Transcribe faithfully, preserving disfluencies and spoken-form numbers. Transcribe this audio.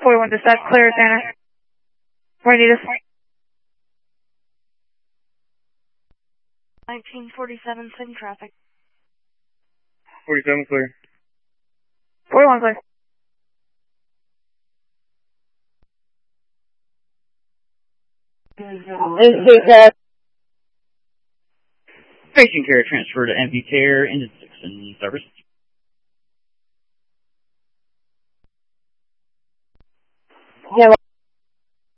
forty-one dispatch, clear Santa. Where do you need us? nineteen forty-seven, same traffic. forty-seven, clear. forty-one, clear. Patient care transfer to M V Care, engine six in service. Yeah,